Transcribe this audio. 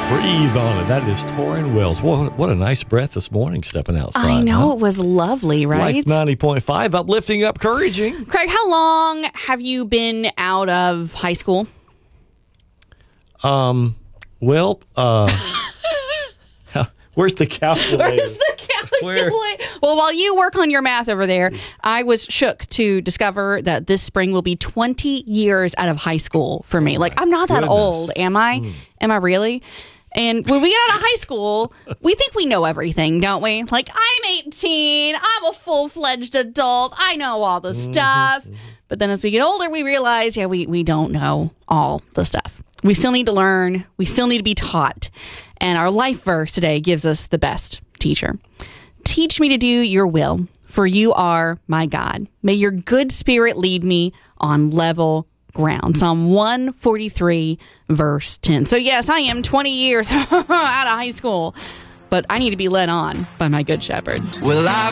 Breathe on it. That is Torrin Wells. What a nice breath this morning stepping outside. I know, huh? It was lovely, right? Life 90.5, uplifting, encouraging. Craig, how long have you been out of high school? Well, where's the calculator? Well, while you work on your math over there, I was shook to discover that this spring will be 20 years out of high school for me. Like, I'm not that old, am I? Am I really? And when we get out of high school, we think we know everything, don't we? Like, I'm 18. I'm a full-fledged adult. I know all the stuff. But then as we get older, we realize, we don't know all the stuff. We still need to learn. We still need to be taught. And our life verse today gives us the best teacher. Teach me to do your will, for you are my God. May your good spirit lead me on level ground. Psalm 143, verse 10. So yes, I am 20 years out of high school, but I need to be led on by my good shepherd. Well, I've